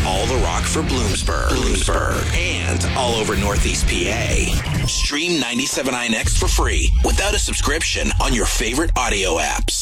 all the rock for Bloomsburg, and all over Northeast PA. Stream 97.9 Next for free without a subscription on your favorite audio apps.